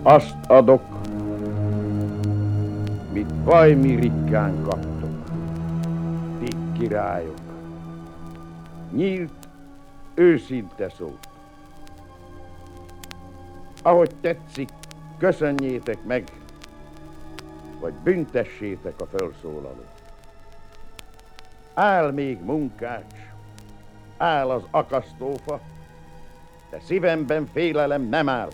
Azt adok, mit vajmi ritkán kaptok, ti királyok. Nyílt, őszinte szót. Ahogy tetszik, köszönjétek meg, vagy büntessétek a felszólalót. Áll még munkács, áll az akasztófa, de szívemben félelem nem áll.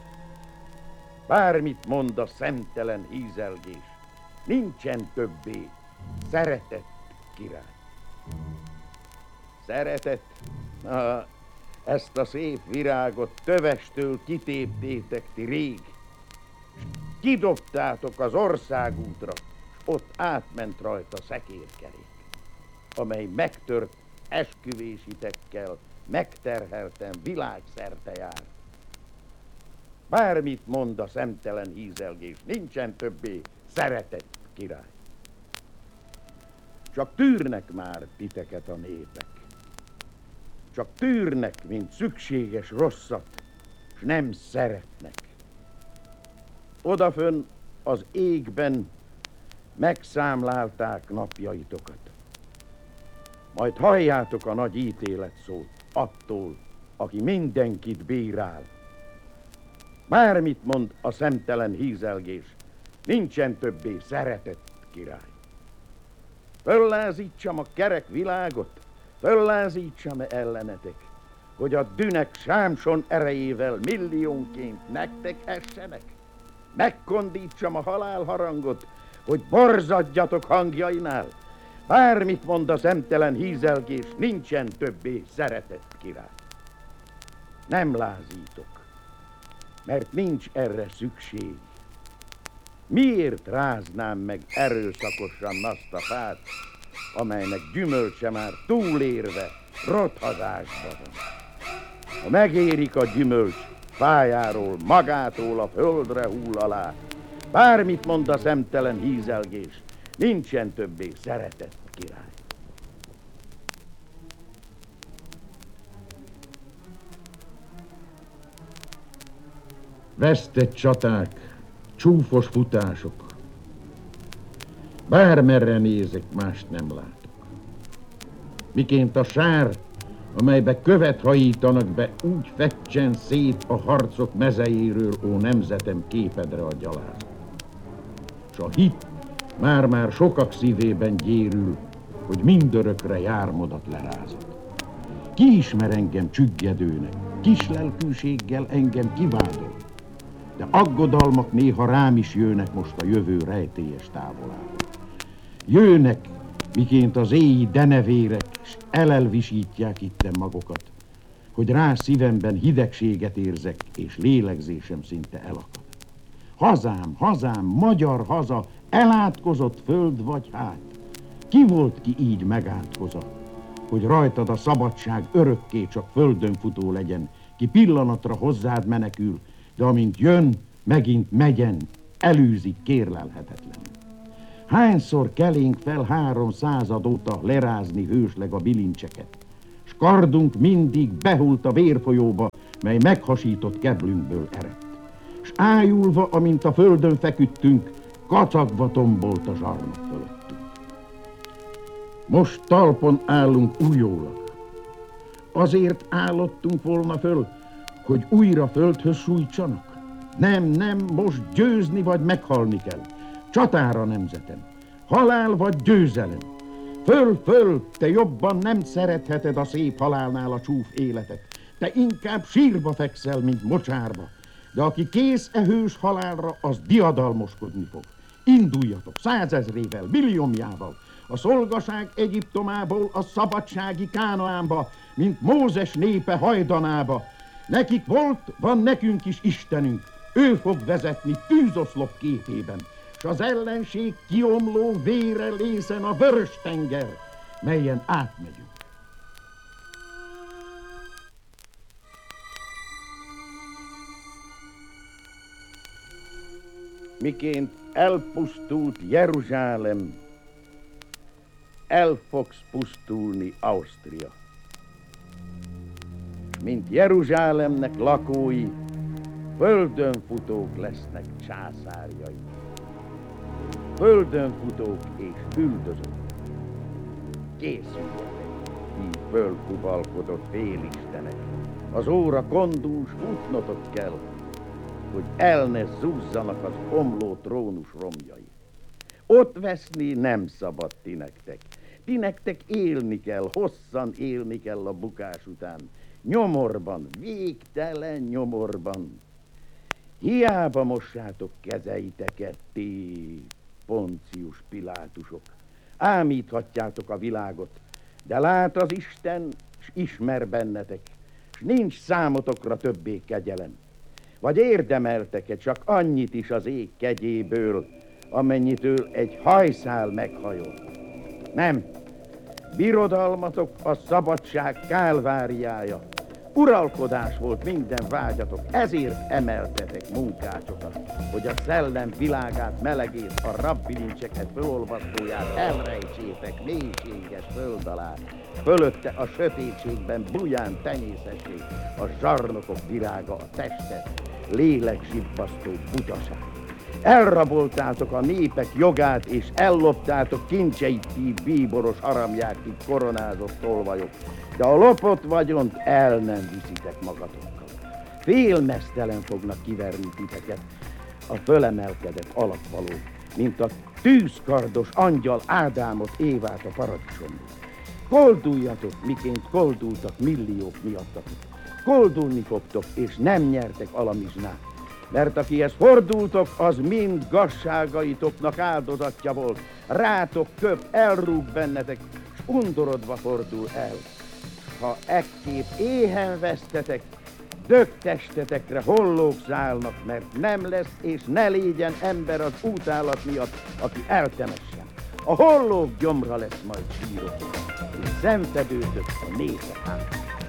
Bármit mond a szemtelen hízelgés, nincsen többé szeretett király. Szeretett? Ezt a szép virágot tövestől kitéptétek ti rég, s kidobtátok az országútra, s ott átment rajta szekérkerék, amely megtört esküvésitekkel megterhelten világszerte jár. Bármit mond a szemtelen hízelgés, nincsen többé szeretett király. Csak tűrnek már titeket a népek. Csak tűrnek, mint szükséges rosszat, s nem szeretnek. Odafönn az égben megszámlálták napjaitokat. Majd halljátok a nagy ítélet szót attól, aki mindenkit bírál. Bármit mond a szemtelen hízelgés, nincsen többé szeretett király. Föllázítsam a kerek világot, föllázítsam ellenetek, hogy a dünek Sámson erejével milliónként nektek essenek. Megkondítsam a halálharangot, hogy borzadjatok hangjainál. Bármit mond a szemtelen hízelgés, nincsen többé szeretett király. Nem lázítok, mert nincs erre szükség. Miért ráznám meg erőszakosan azt a fát, amelynek gyümölcse már túlérve rothadásban van? Ha megérik a gyümölcs, fájáról, magától a földre hull alá. Bármit mond a szemtelen hízelgés, nincsen többé szeretett király. Vesztett csaták, csúfos futások. Bármerre nézek, mást nem látok. Miként a sár, amelybe követ hajítanak be, úgy feccsen szét a harcok mezejéről, ó nemzetem, képedre a gyalázat. S a hit már-már sokak szívében gyérül, hogy mindörökre jármodat lerázat. Ki ismer engem csüggedőnek, kis lelkűséggel engem kivádol, de aggodalmak néha rám is jönnek most a jövő rejtélyes távolában. Jönnek, miként az éji denevérek, s elelvisítják itten magokat, hogy rá szívemben hidegséget érzek, és lélegzésem szinte elakad. Hazám, hazám, magyar haza, elátkozott föld vagy hát? Ki volt, ki így megátkoza, hogy rajtad a szabadság örökké csak földön futó legyen, ki pillanatra hozzád menekül, de amint jön, megint megyen, elűzik kérlelhetetlenül. Hányszor kelénk fel 300 óta lerázni hősleg a bilincseket, s kardunk mindig behult a vérfolyóba, mely meghasított keblünkből eredt. S ájulva, amint a földön feküdtünk, kacagva tombolt a zsarnok fölöttünk. Most talpon állunk újólag. Azért állottunk volna föl, hogy újra földhöz sújtsanak? Nem, nem, most győzni vagy meghalni kell. Csatára nemzetem, halál vagy győzelem. Föl, föl, te jobban nem szeretheted a szép halálnál a csúf életet. Te inkább sírba fekszel, mint mocsárba. De aki kész hős halálra, az diadalmoskodni fog. Induljatok 100 000-ével, milliómjával, a szolgaság Egyiptomából a szabadsági Kánaánba, mint Mózes népe hajdanába. Nekik volt, van nekünk is Istenünk, ő fog vezetni tűzoszlop képében, s az ellenség kiomló vére lészen a vörös tenger, melyen átmegyünk. Miként elpusztult Jeruzsálem, el fogsz pusztulni Ausztria. Mint Jeruzsálemnek lakói, Földönfutók lesznek császárjai. Földönfutók és üldözők. Készüljetek, ti fölkubalkodott félistenek. Az óra kondús futnotok kell, hogy el ne zúzzanak az omló trónus romjai. Ott veszni nem szabad ti nektek. Ti nektek élni kell, hosszan élni kell a bukás után. Nyomorban, végtelen nyomorban. Hiába mossátok kezeiteket, ti Poncius Pilátusok. Ámíthatjátok a világot, de lát az Isten, s ismer bennetek, s nincs számotokra többé kegyelem. Vagy érdemeltek-e csak annyit is az ég kegyéből, amennyitől egy hajszál meghajol? Nem, birodalmatok a szabadság kálváriája. Uralkodás volt minden vágyatok, ezért emeltetek munkácsokat, hogy a szellem világát, melegét, a rabbilincseket fölolvasztóját elrejtsétek mélységes föld alá. Fölötte a sötétségben buján tenyészessék a zsarnokok virága, a testet, lélekzsibbasztó butaság. Elraboltátok a népek jogát, és elloptátok kincseit, ti bíboros aramják, ti koronázott tolvajok, de a lopott vagyont el nem viszitek magatokkal. Félmeztelen fognak kiverni titeket a fölemelkedett alapvaló, mint a tűzkardos angyal Ádámot, Évát a paradicsomból. Kolduljatok, miként koldultak milliók miattatok. Koldulni fogtok, és nem nyertek alamizsnát. Mert akihez fordultok, az mind gazságaitoknak áldozatja volt. Rátok köp, elrúg bennetek, s undorodva fordul el. Ha ekképp éhen vesztetek, dögtestetekre hollók szállnak, mert nem lesz és ne légyen ember az útállat miatt, aki eltemessen. A hollók gyomra lesz majd sírok, és szenvedőtök a népek át.